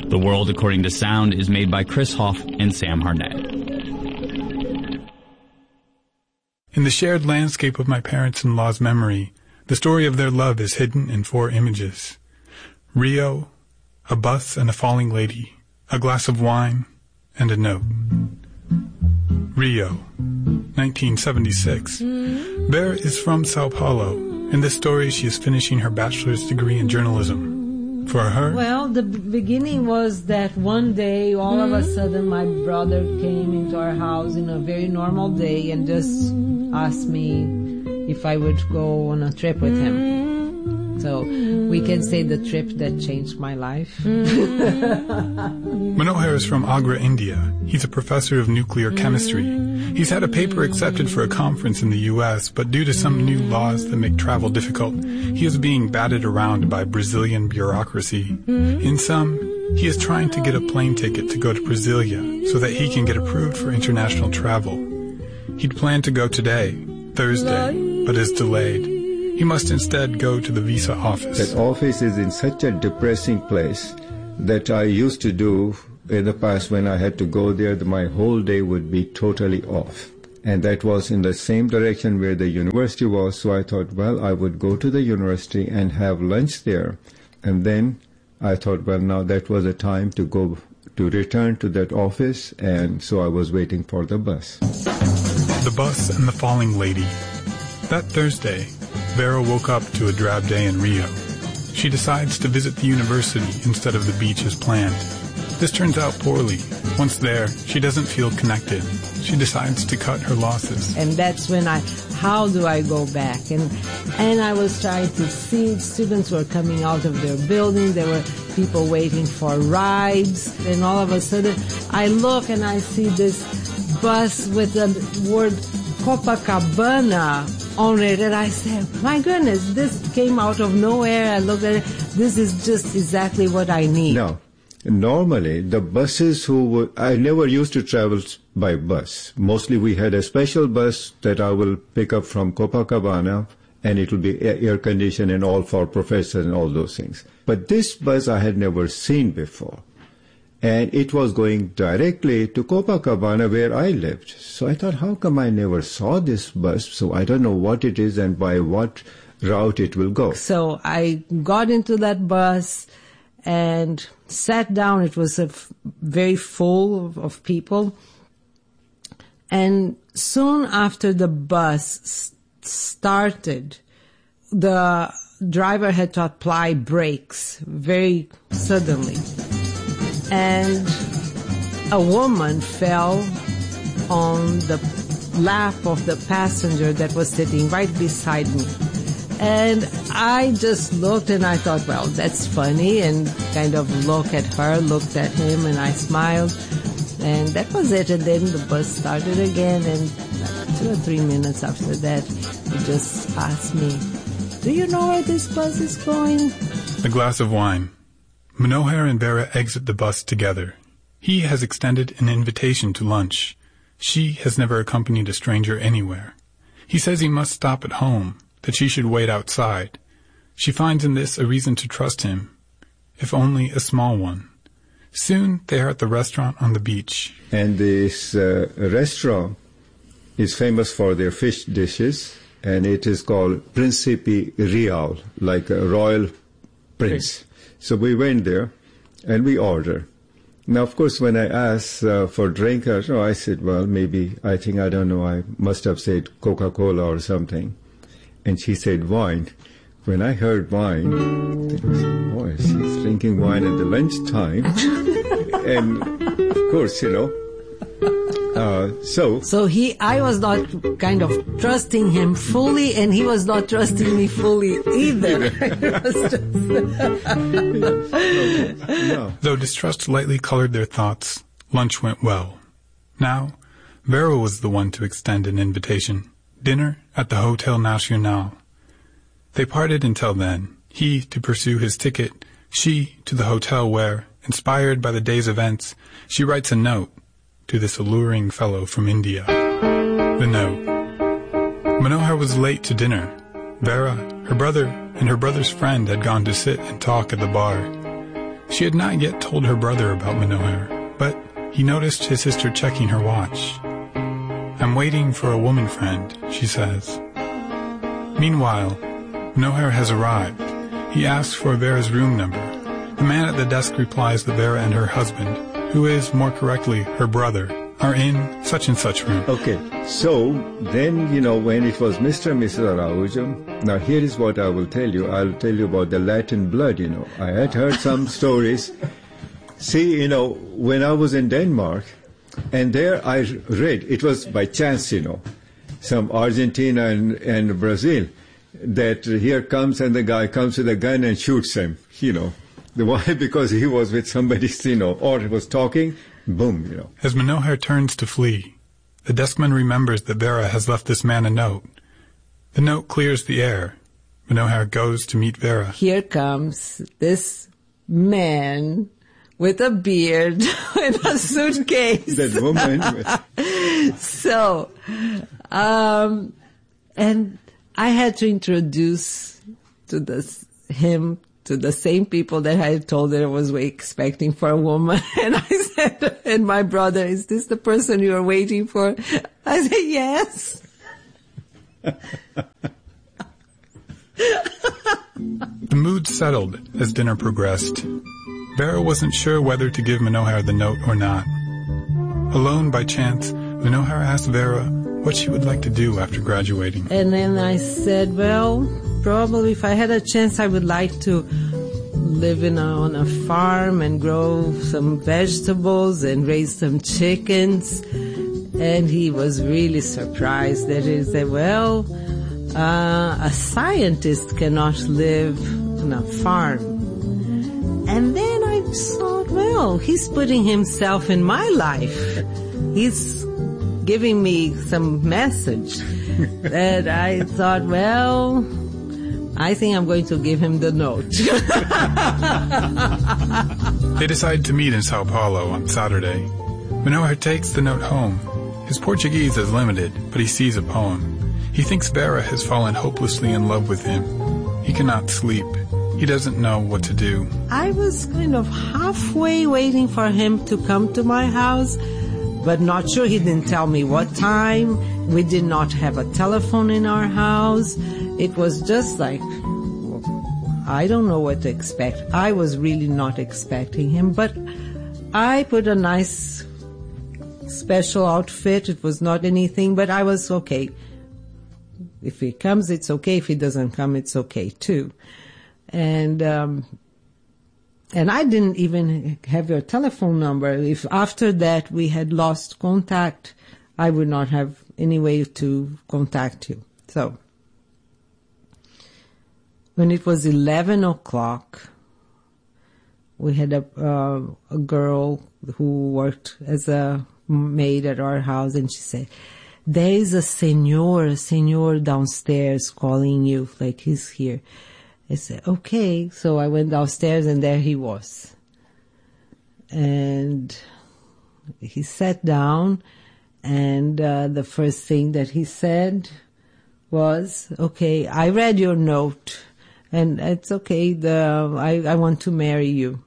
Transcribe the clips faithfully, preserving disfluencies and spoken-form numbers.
The World According to Sound is made by Chris Hoff and Sam Harnett. In the shared landscape of my parents-in-law's memory, the story of their love is hidden in four images. Rio, a bus and a falling lady, a glass of wine, and a note. Rio, nineteen seventy-six. Vera is from Sao Paulo. In this story, she is finishing her bachelor's degree in journalism. For her... Well, the beginning was that one day, all of a sudden, my brother came into our house in a very normal day and just asked me if I would go on a trip with him. So we can say the trip that changed my life. Manohar is from Agra, India. He's a professor of nuclear chemistry. He's had a paper accepted for a conference in the U S, but due to some new laws that make travel difficult, he is being batted around by Brazilian bureaucracy. In sum, he is trying to get a plane ticket to go to Brasilia so that he can get approved for international travel. He'd planned to go today, Thursday, but is delayed. He must instead go to the visa office. That office is in such a depressing place that I used to do in the past when I had to go there, my whole day would be totally off. And that was in the same direction where the university was, so I thought, well, I would go to the university and have lunch there. And then I thought, well, now that was the time to go to return to that office, and so I was waiting for the bus. The bus and the falling lady. That Thursday, Vera woke up to a drab day in Rio. She decides to visit the university instead of the beach as planned. This turns out poorly. Once there, she doesn't feel connected. She decides to cut her losses. And that's when I, how do I go back? And and I was trying to see, students were coming out of their building, there were people waiting for rides, and all of a sudden I look and I see this bus with the word Copacabana on it, and I said, my goodness, this came out of nowhere. I looked at it, this is just exactly what I need. No. Normally, the buses who were, I never used to travel by bus. Mostly we had a special bus that I will pick up from Copacabana, and it will be air conditioned and all for professors and all those things. But this bus I had never seen before. And it was going directly to Copacabana where I lived. So I thought, how come I never saw this bus? So I don't know what it is and by what route it will go. So I got into that bus and sat down. It was a f- very full of, of people. And soon after the bus s- started, the driver had to apply brakes very suddenly. And a woman fell on the lap of the passenger that was sitting right beside me. And I just looked and I thought, well, that's funny, and kind of looked at her, looked at him, and I smiled. And that was it. And then the bus started again, and two or three minutes after that, he just asked me, do you know where this bus is going? A glass of wine. Manohar and Vera exit the bus together. He has extended an invitation to lunch. She has never accompanied a stranger anywhere. He says he must stop at home, that she should wait outside. She finds in this a reason to trust him, if only a small one. Soon they are at the restaurant on the beach. And this uh, restaurant is famous for their fish dishes, and it is called Príncipe Real, like a royal prince. So we went there, and we ordered. Now, of course, when I asked uh, for drink, uh, I said, well, maybe, I think, I don't know, I must have said Coca-Cola or something. And she said wine. When I heard wine, I said, boy, she's drinking wine at the lunchtime. And, of course, you know, Uh, so, so he, I was not kind of trusting him fully, and he was not trusting me fully either. It was just no. Though distrust lightly colored their thoughts, lunch went well. Now, Vera was the one to extend an invitation. Dinner at the Hotel Nacional. They parted until then. He to pursue his ticket, she to the hotel where, inspired by the day's events, she writes a note to this alluring fellow from India. The note. Manohar was late to dinner. Vera, her brother, and her brother's friend had gone to sit and talk at the bar. She had not yet told her brother about Manohar, but he noticed his sister checking her watch. "I'm waiting for a woman friend," she says. Meanwhile, Manohar has arrived. He asks for Vera's room number. The man at the desk replies that Vera and her husband, who is, more correctly, her brother, are in such and such room. Okay, so then, you know, when it was Mister and Missus Araujo, now here is what I will tell you. I'll tell you about the Latin blood, you know. I had heard some stories. See, you know, when I was in Denmark, and there I read, it was by chance, you know, some Argentina and, and Brazil, that here comes and the guy comes with a gun and shoots him, you know. Why? Because he was with somebody, you know, or he was talking, boom, you know. As Manohar turns to flee, the deskman remembers that Vera has left this man a note. The note clears the air. Manohar goes to meet Vera. Here comes this man with a beard and a suitcase. That woman. So, um, and I had to introduce to this, him to the same people that I had told that I was expecting for a woman. And I said, and my brother, is this the person you are waiting for? I said, yes. The mood settled as dinner progressed. Vera wasn't sure whether to give Manohar the note or not. Alone by chance, Manohar asked Vera what she would like to do after graduating. And then I said, well, probably if I had a chance, I would like to live in a, on a farm and grow some vegetables and raise some chickens. And he was really surprised that he said, well, uh, a scientist cannot live on a farm. And then I thought, well, he's putting himself in my life. He's giving me some message that I thought, well, I think I'm going to give him the note. They decide to meet in Sao Paulo on Saturday. Manohar takes the note home. His Portuguese is limited, but he sees a poem. He thinks Vera has fallen hopelessly in love with him. He cannot sleep. He doesn't know what to do. I was kind of halfway waiting for him to come to my house, but not sure. He didn't tell me what time. We did not have a telephone in our house. It was just like, I don't know what to expect. I was really not expecting him, but I put a nice special outfit. It was not anything, but I was okay. If he comes, it's okay. If he doesn't come, it's okay too. And um, and I didn't even have your telephone number. If after that we had lost contact, I would not have any way to contact you. So when it was eleven o'clock, we had a uh, a girl who worked as a maid at our house, and she said, there is a senor, a senor downstairs calling you, like he's here. I said, okay. So I went downstairs and there he was. And he sat down, and uh, the first thing that he said was, okay, I read your note, and it's okay, the, I, I want to marry you.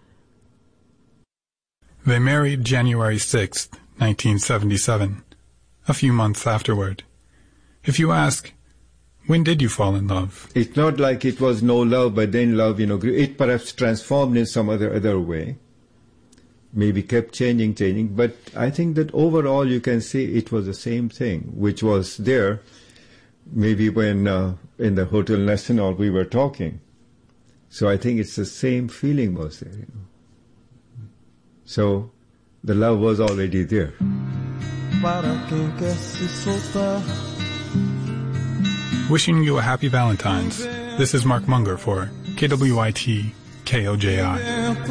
They married January sixth, nineteen seventy-seven, a few months afterward. If you ask, when did you fall in love? It's not like it was no love, but then love, you know, it perhaps transformed in some other other way. Maybe kept changing, changing. But I think that overall you can see it was the same thing, which was there maybe when uh, in the Hotel Nacional we were talking. So I think it's the same feeling was there, you know. So the love was already there. Wishing you a happy Valentine's. This is Mark Munger for K W I T K O J I.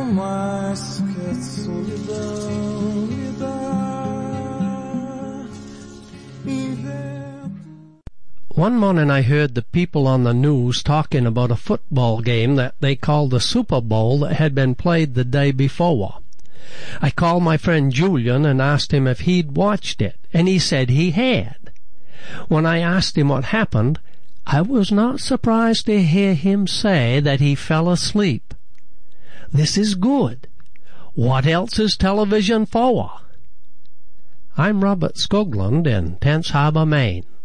One morning I heard the people on the news talking about a football game that they called the Super Bowl that had been played the day before. I called my friend Julian and asked him if he'd watched it, and he said he had. When I asked him what happened, I was not surprised to hear him say that he fell asleep. This is good. What else is television for? I'm Robert Skoglund in Tense Harbor, Maine.